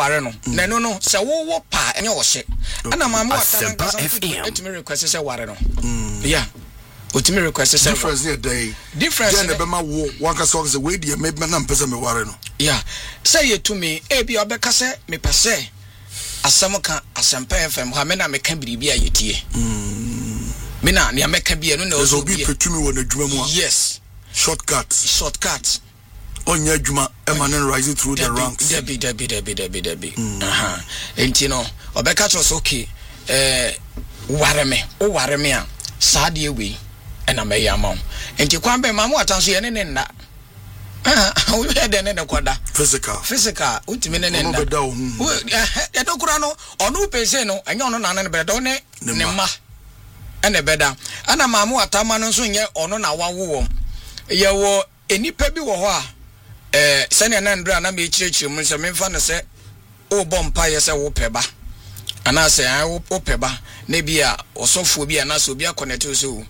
ware no na no se wo pa enye wo hye ana mamu atana nkasa etimi request se ware no yeah otimi request se difference here day difference na be ma wo wanka so say we dey maybe na mpese me ware no yeah say yetumi e bia obeka se me pese asem ka Asempa FM ha me na me ka biribi ayetie me na ne ameka bia no na so bi petumi wo na dwuma mu yes shortcut onya dwuma emane rising through the ranks debi enti no obeka tro okay ware me a saade ewe ena me yama enti kwan be mamu atanso ye ne nna we had ne kwada physical utimi ne nna e dokura no onu pese no enya ono na ne beda ne ma ene beda ana mamu atama no so nye ono na wawo ye wo enipa bi wo ho a sene na ndra na me chirechire mu se me mfa ne se o bompa ye se wo peba ana se wo peba na bia osofo bi ana so bia connect so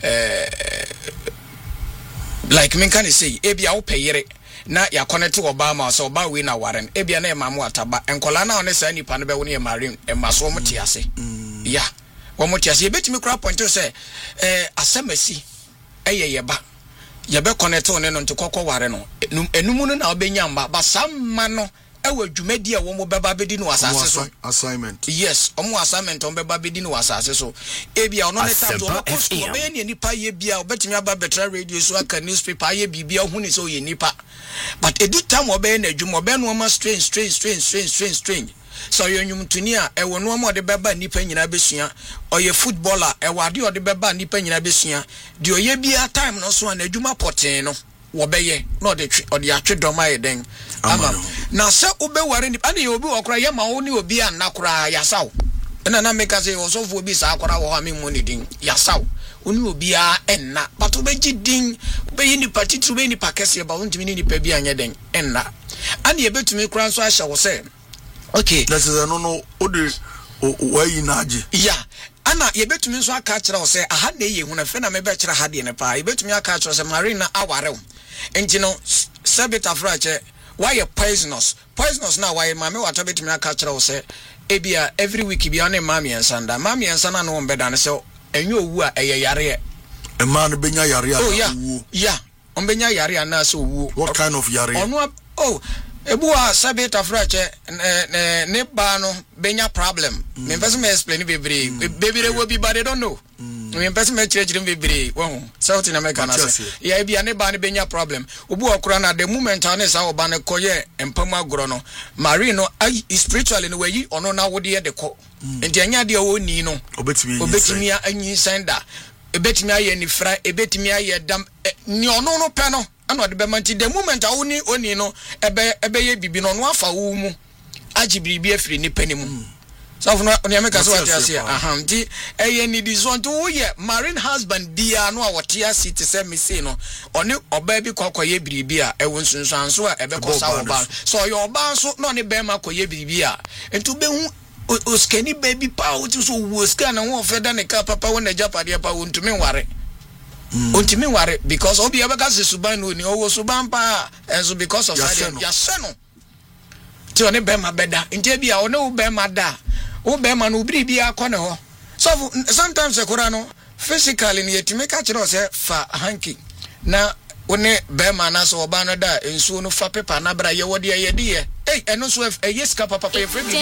like me kan say e bia wo peyere na ya connect Obama so ba we na waren e bia na e mamu ataba enkola na one sa nipa no be wo ne marine e maso mo tiase ya wo mo tiase e betimi kra point to say asemasi yeba yebe connect on no nto kokko ware no enumu no na obenya mba basamma no ewa dwumadi a wo mo beba bedi no asase so assignment yes omo assignment on beba bedi no asase so e bia ono ne tap to post be ne nipa ye bia obetimi aba betra radio so aka newspaper ye bibia hu ne so ye nipa but edu time obe na adwuma obe no ma strange so yonyum tuni a ewo no ma de beba nipa nyina besua oye footballer ewade ode beba nipa nyina besua de oye bia time no so na adwuma poten no wo beye na ode atwe doma ye den ama na se obe ware nipa na ye obi okra ye ma wo ni obi anakora yasaw na make say osofo obi sa akora wo ha me mu ni din yasaw oni obi a enna but obeji din obeyi ni patitru be ni pakese ba wontimi ni nipa bi anye den enna ana ye betumi kura so ahya wo se okay that is no ode why na age yeah ana ye betumi so aka kira wo se aha na ye hu na fe na me be kira ha de ne pa ye betumi aka kira se marina aware enti no sabita frache why poisonous na why mama wato betumi aka kira wo se ebia every week bia na mama yensanda na no mbeda ne se enyo owu a eye yare e man benya yare oh yeah ombenya yare na so owu what kind of yare ono ebua sabita frache ne ba no benya problem me person me explain bebre wo bi but they don't know me person me chire bebre wo South in America na say ya bia ne ba ne benya problem obu okura na the moment an say oba ne koye empam agoro no marino spiritually no we ono na wo de de ko enti anya de wo ni no obetimi anyi sender ebetimi aye ni fra ebetimi aye dam ni ono no pe no ana de be manti the moment awoni oni no ebe ye bibi no no afa wo mu agibiribi afiri ni panimu so for no America so what you say nti eye ni di so nti wo ye marine husband bia no a wotia city say me say no oni oba bi kwakoye biribi a ewo nsunsuanso a ebe kosa oba so yo oba so no ne be ma koye biribi a nti be hu oskani baby pa wo so wo scan na wo feda ne ka papa wo na japade pa wo ntumi ware ontimi ware because obi abeka se suban no ni owo suban pa enso because of that yaseno ti oni be ma beda ntia bia oni wo be ma da wo be ma no obiri bia akone ho so sometimes ekura no physically ni yetimi ka kire o se fa hanky na one be ma na so oba no da enso no fa paper na bra ye wode ye de ye eno so yes ka papa ye free